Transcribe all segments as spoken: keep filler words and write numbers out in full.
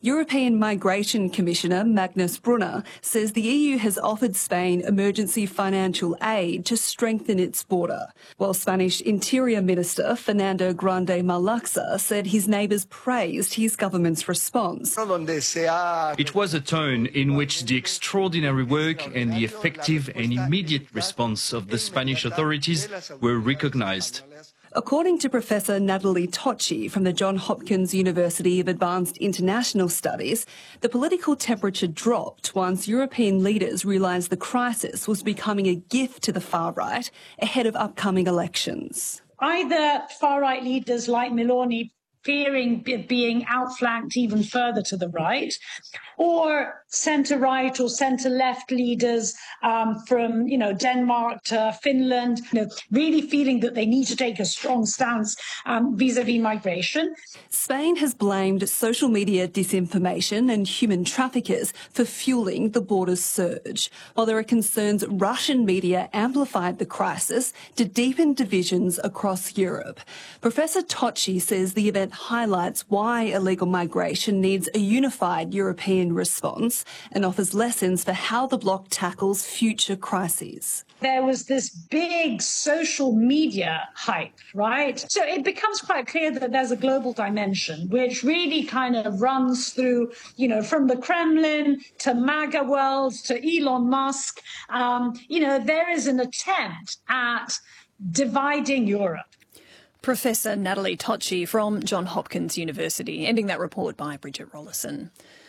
European Migration Commissioner Magnus Brunner says the E U has offered Spain emergency financial aid to strengthen its border, while Spanish Interior Minister Fernando Grande Marlaxa said his neighbours praised his government's response. It was a tone in which the extraordinary work and the effective and immediate response of the Spanish authorities were recognised. According to Professor Natalie Tocci from the Johns Hopkins University of Advanced International Studies, the political temperature dropped once European leaders realised the crisis was becoming a gift to the far right ahead of upcoming elections. Either far-right leaders like Meloni fearing being outflanked even further to the right, or centre-right or centre-left leaders um, from, you know, Denmark to Finland, you know, really feeling that they need to take a strong stance um, vis-à-vis migration. Spain has blamed social media disinformation and human traffickers for fueling the border's surge, while there are concerns Russian media amplified the crisis to deepen divisions across Europe. Professor Tocci says the event highlights why illegal migration needs a unified European response and offers lessons for how the bloc tackles future crises. There was this big social media hype, right? So it becomes quite clear that there's a global dimension which really kind of runs through, you know, from the Kremlin to MAGA world to Elon Musk. Um, you know, there is an attempt at dividing Europe. Professor Natalie Tocci from Johns Hopkins University, ending that report by Bridget Rollison.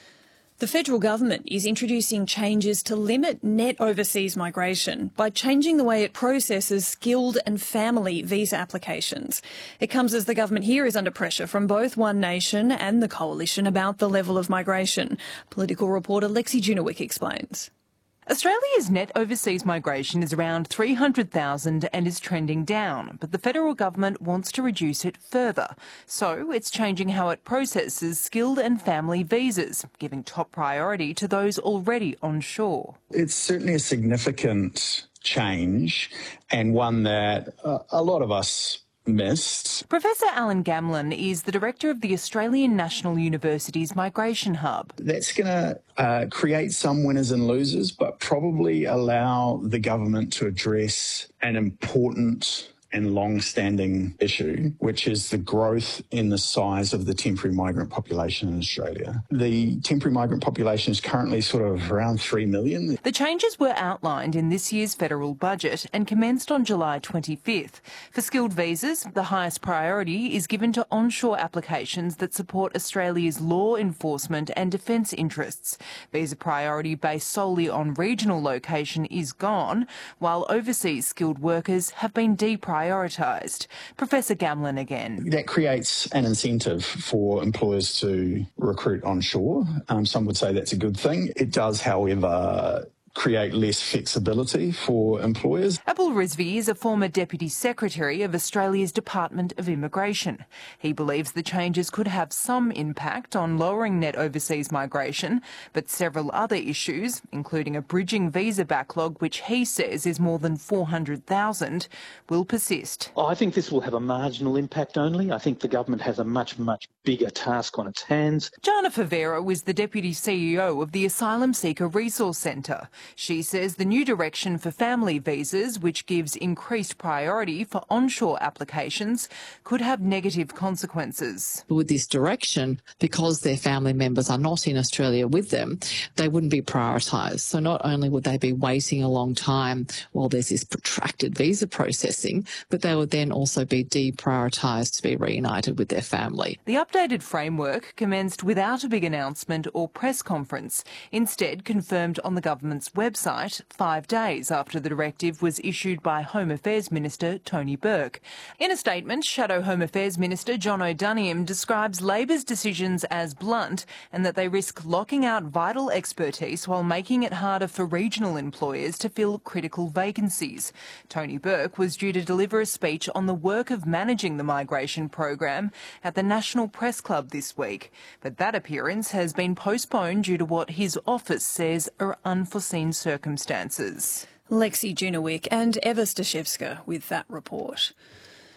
The federal government is introducing changes to limit net overseas migration by changing the way it processes skilled and family visa applications. It comes as the government here is under pressure from both One Nation and the Coalition about the level of migration. Political reporter Lexi Junowick explains. Australia's net overseas migration is around three hundred thousand and is trending down, but the federal government wants to reduce it further. So it's changing how it processes skilled and family visas, giving top priority to those already onshore. It's certainly a significant change and one that uh, a lot of us missed. Professor Alan Gamlin is the director of the Australian National University's Migration Hub. That's going to uh, create some winners and losers, but probably allow the government to address an important and long-standing issue, which is the growth in the size of the temporary migrant population in Australia. The temporary migrant population is currently sort of around three million. The changes were outlined in this year's federal budget and commenced on July twenty-fifth. For skilled visas, the highest priority is given to onshore applications that support Australia's law enforcement and defence interests. Visa priority based solely on regional location is gone, while overseas skilled workers have been deprioritised. prioritised. Professor Gamlin again. That creates an incentive for employers to recruit onshore. Um, some would say that's a good thing. It does, however, create less flexibility for employers. Abul Rizvi is a former Deputy Secretary of Australia's Department of Immigration. He believes the changes could have some impact on lowering net overseas migration, but several other issues, including a bridging visa backlog, which he says is more than four hundred thousand, will persist. I think this will have a marginal impact only. I think the government has a much, much bigger task on its hands. Jana Favero was the Deputy C E O of the Asylum Seeker Resource Centre. She says the new direction for family visas, which gives increased priority for onshore applications, could have negative consequences. With this direction, because their family members are not in Australia with them, they wouldn't be prioritised. So not only would they be waiting a long time while there's this protracted visa processing, but they would then also be deprioritised to be reunited with their family. The updated framework commenced without a big announcement or press conference, instead confirmed on the government's website five days after the directive was issued by Home Affairs Minister Tony Burke. In a statement, Shadow Home Affairs Minister John O'Donoghue describes Labor's decisions as blunt and that they risk locking out vital expertise while making it harder for regional employers to fill critical vacancies. Tony Burke was due to deliver a speech on the work of managing the migration program at the National Press Club this week, but that appearance has been postponed due to what his office says are unforeseen circumstances. Lexi Junowick and Eva Stashevska with that report.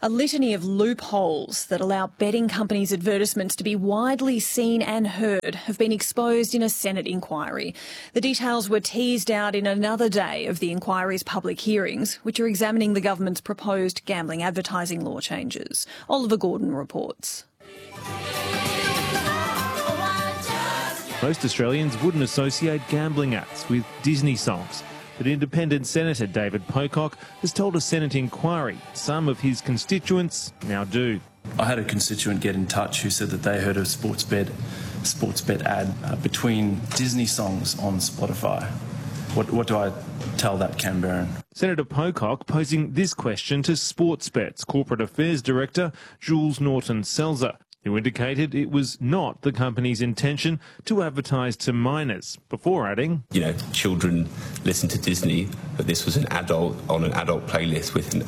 A litany of loopholes that allow betting companies' advertisements to be widely seen and heard have been exposed in a Senate inquiry. The details were teased out in another day of the inquiry's public hearings, which are examining the government's proposed gambling advertising law changes. Oliver Gordon reports. Most Australians wouldn't associate gambling ads with Disney songs. But independent Senator David Pocock has told a Senate inquiry some of his constituents now do. I had a constituent get in touch who said that they heard a Sportsbet, Sportsbet ad uh, between Disney songs on Spotify. What, what do I tell that Canberran? Senator Pocock posing this question to Sportsbet's Corporate Affairs Director, Jules Norton-Selzer, who indicated it was not the company's intention to advertise to minors, before adding, You know, children listen to Disney, but this was an adult on an adult playlist with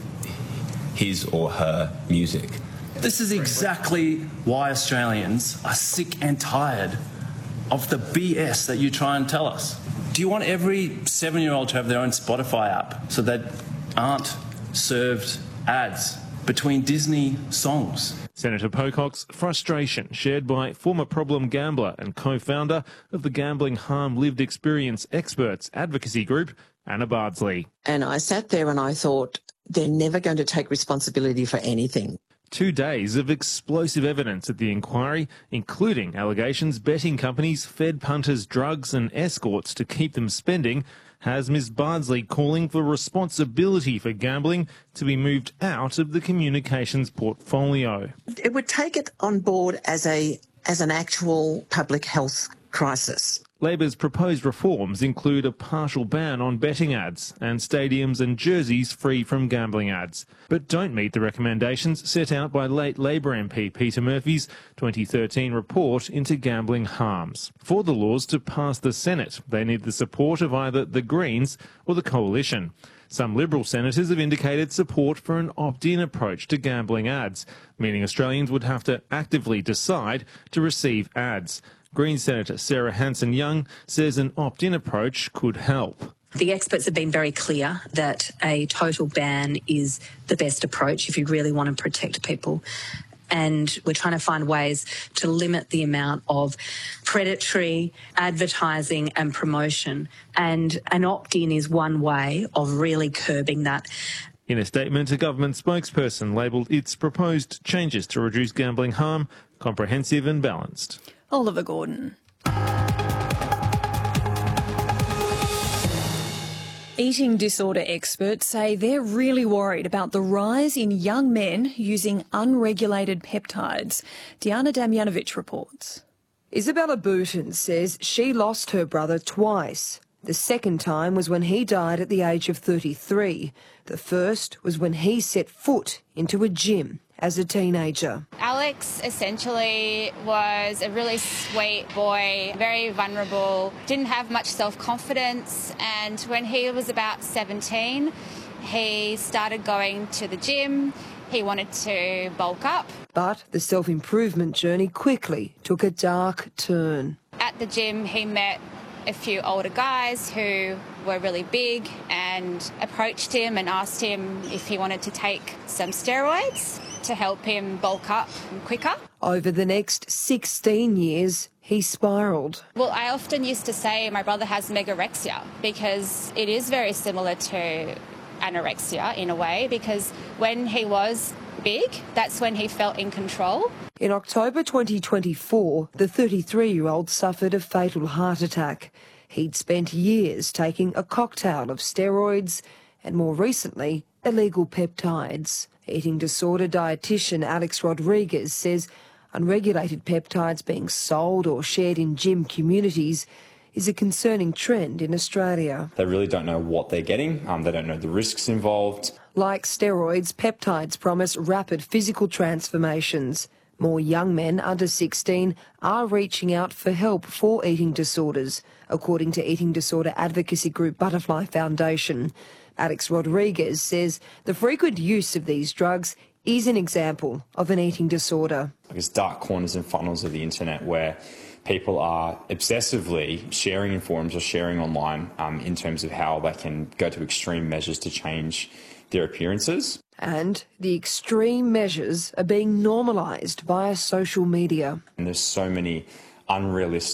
his or her music. This is exactly why Australians are sick and tired of the B S that you try and tell us. Do you want every seven-year-old to have their own Spotify app so that aren't served ads between Disney songs? Senator Pocock's frustration shared by former problem gambler and co-founder of the Gambling Harm Lived Experience Experts advocacy group, Anna Bardsley. And I sat there and I thought, they're never going to take responsibility for anything. Two days of explosive evidence at the inquiry, including allegations betting companies fed punters drugs and escorts to keep them spending, has Miz Bardsley calling for responsibility for gambling to be moved out of the communications portfolio. It would take it on board as a as an actual public health crisis. Labor's proposed reforms include a partial ban on betting ads and stadiums and jerseys free from gambling ads, but don't meet the recommendations set out by late Labor M P Peter Murphy's twenty thirteen report into gambling harms. For the laws to pass the Senate, they need the support of either the Greens or the Coalition. Some Liberal senators have indicated support for an opt-in approach to gambling ads, meaning Australians would have to actively decide to receive ads. Green Senator Sarah Hanson-Young says an opt-in approach could help. The experts have been very clear that a total ban is the best approach if you really want to protect people. And we're trying to find ways to limit the amount of predatory advertising and promotion. And an opt-in is one way of really curbing that. In a statement, a government spokesperson labelled its proposed changes to reduce gambling harm comprehensive and balanced. Oliver Gordon. Eating disorder experts say they're really worried about the rise in young men using unregulated peptides. Diana Damjanovic reports. Isabella Booton says she lost her brother twice. The second time was when he died at the age of thirty-three. The first was when he set foot into a gym as a teenager. Alex essentially was a really sweet boy, very vulnerable, didn't have much self-confidence, and when he was about seventeen, he started going to the gym. He wanted to bulk up. But the self-improvement journey quickly took a dark turn. At the gym, he met a few older guys who were really big and approached him and asked him if he wanted to take some steroids to help him bulk up quicker. Over the next sixteen years, he spiralled. Well, I often used to say my brother has megorexia because it is very similar to anorexia in a way, because when he was big, that's when he felt in control. In October twenty twenty-four, the thirty-three-year-old suffered a fatal heart attack. He'd spent years taking a cocktail of steroids and, more recently, illegal peptides. Eating disorder dietitian Alex Rodriguez says unregulated peptides being sold or shared in gym communities is a concerning trend in Australia. They really don't know what they're getting. Um, they don't know the risks involved. Like steroids, peptides promise rapid physical transformations. More young men under sixteen are reaching out for help for eating disorders, according to eating disorder advocacy group Butterfly Foundation. Alex Rodriguez says the frequent use of these drugs is an example of an eating disorder. There's dark corners and funnels of the internet where people are obsessively sharing in forums or sharing online um, in terms of how they can go to extreme measures to change their appearances. And the extreme measures are being normalised via social media. And there's so many unrealistic